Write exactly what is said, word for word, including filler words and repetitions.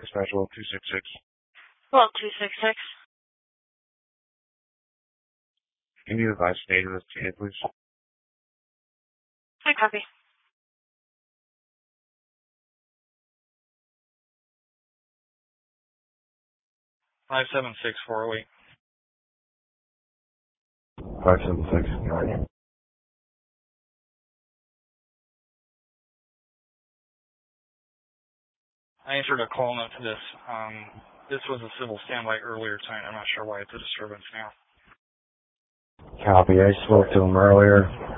Dispatch World two six six. World two six six. Can you advise state of this T A, please? I copy. Five seven six four oh eight. Five seven six. All right. I answered a call note to this. Um, this was a civil standby earlier tonight. I'm not sure why it's a disturbance now. Copy. I spoke to him earlier.